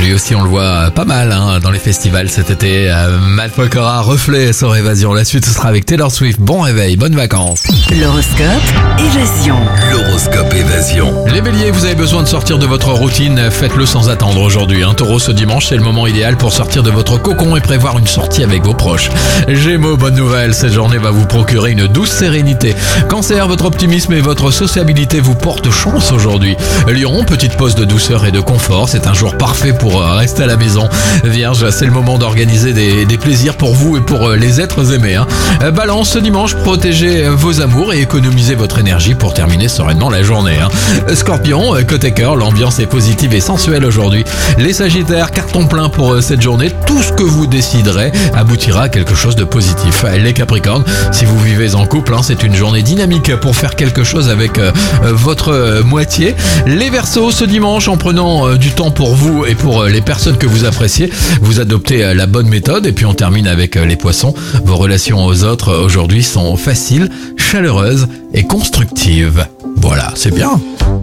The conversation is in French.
Lui aussi, on le voit pas mal dans les festivals cet été. Matt Pokora, Reflet sur Évasion. La suite, ce sera avec Taylor Swift. Bon réveil, bonnes vacances. L'horoscope Évasion. L'horoscope Évasion. Les béliers, vous avez besoin de sortir de votre routine. Faites-le sans attendre aujourd'hui. Taureau, ce dimanche, c'est le moment idéal pour sortir de votre cocon et prévoir une sortie avec vos proches. Gémeaux, bonne nouvelle. Cette journée va vous procurer une douce sérénité. Cancer, votre optimisme et votre sociabilité vous portent chance aujourd'hui. Lion, petite pause de douceur et de confort. C'est un jour parfait pour rester à la maison. Vierge, c'est le moment d'organiser des plaisirs pour vous et pour les êtres aimés. Balance, ce dimanche, protégez vos amours et économisez votre énergie pour terminer sereinement la journée. Scorpion, côté cœur, l'ambiance est positive et sensuelle aujourd'hui. Les Sagittaires, carton plein pour cette journée. Tout ce que vous déciderez aboutira à quelque chose de positif. Les Capricornes, si vous vivez en couple, c'est une journée dynamique pour faire quelque chose avec votre moitié. Les Verseaux, ce dimanche, en prenant du temps pour vous et pour les personnes que vous appréciez, vous adoptez la bonne méthode. Et puis on termine avec les Poissons. Vos relations aux autres aujourd'hui sont faciles, chaleureuses et constructives. Voilà, c'est bien.